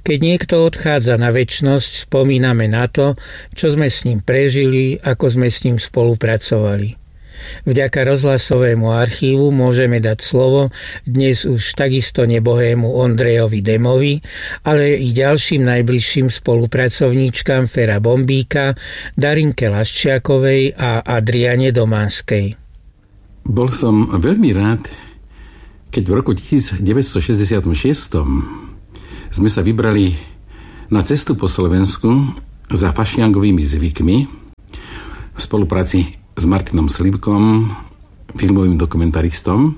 Keď niekto odchádza na večnosť, spomíname na to, čo sme s ním prežili, ako sme s ním spolupracovali. Vďaka rozhlasovému archívu môžeme dať slovo dnes už takisto nebohému Ondrejovi Demovi, ale i ďalším najbližším spolupracovníčkam Fera Bombíka, Darinke Lasčiakovej a Adriane Domanskej. Bol som veľmi rád, keď v roku 1966 sme sa vybrali na cestu po Slovensku za fašiangovými zvykmi v spolupráci s Martinom Slivkom, filmovým dokumentaristom.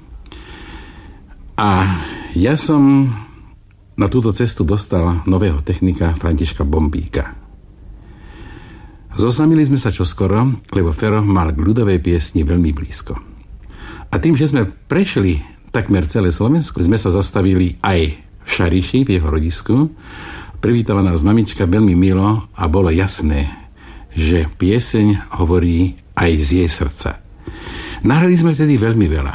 A ja som na túto cestu dostal nového technika Františka Bombíka. Zoznámili sme sa čoskoro, lebo Fero mal k ľudovej piesni veľmi blízko. A tým, že sme prešli takmer celé Slovensko, sme sa zastavili aj v Šariši, v jeho rodisku. Privítala nás mamička veľmi milo a bolo jasné, že pieseň hovorí aj z jej srdca. Nahrali sme vtedy veľmi veľa,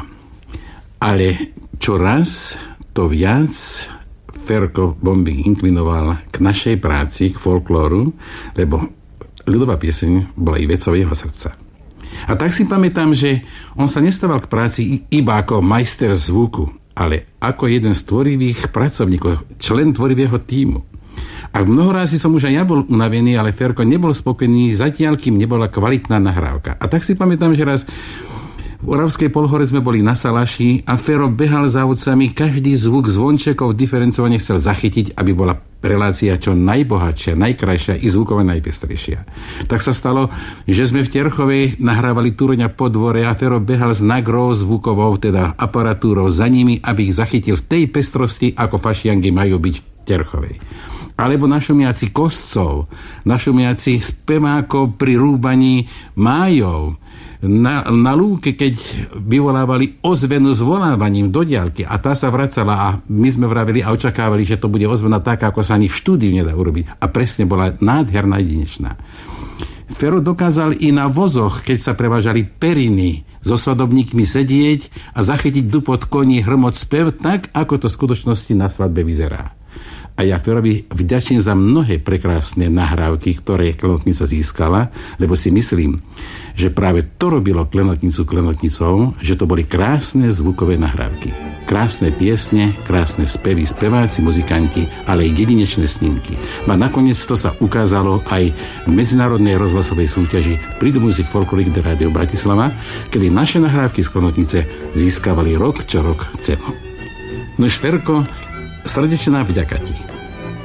ale čoraz to viac Ferko Bombík inklinoval k našej práci, k folklóru, lebo ľudová pieseň bola i vecou jeho srdca. A tak si pamätám, že on sa nestával k práci iba ako majster zvuku, ale ako jeden z tvorivých pracovníkov, člen tvorivého tímu. A mnoho razy som už aj ja bol unavený, ale Ferko nebol spokojný, zatiaľ kým nebola kvalitná nahrávka. A tak si pamätám, že raz v Oravskej Polhore sme boli na Salaši a Fero behal za ovcami, každý zvuk zvončekov diferencovane chcel zachytiť, aby bola relácia čo najbohatšia, najkrajšia i zvukovo najpestrejšia. Tak sa stalo, že sme v Terchovej nahrávali Túroňa po dvore a Fero behal s nagrou zvukovou, teda aparatúrou za nimi, aby ich zachytil v tej pestrosti, ako fašiangy majú byť v Terchovej. Alebo našumiaci kostcov, našumiaci spevákov pri rúbaní májov, na lúke, keď vyvolávali ozvenu zvolávaním do diaľky a tá sa vracala a my sme vraveli a očakávali, že to bude ozvena taká, ako sa ani v štúdiu nedá urobiť. A presne bola nádherná, jedinečná. Fero dokázal i na vozoch, keď sa prevážali periny, so svadobníkmi sedieť a zachytiť dupot koní hrmot spev tak, ako to v skutočnosti na svadbe vyzerá. A ja Ferovi vďačím za mnohé prekrásne nahrávky, ktoré Klenotnica získala, lebo si myslím, že práve to robilo Klenotnicu klenotnicou, že to boli krásne zvukové nahrávky. Krásne piesne, krásne spevy, speváci, muzikanti, ale aj jedinečné snímky. A nakoniec to sa ukázalo aj v medzinárodnej rozhlasovej súťaži Prix de Musique Folklorique de Radio Bratislava, kedy naše nahrávky z Klenotnice získavali rok čo rok cenu. Nož Ferko, srdečná vďaka ti.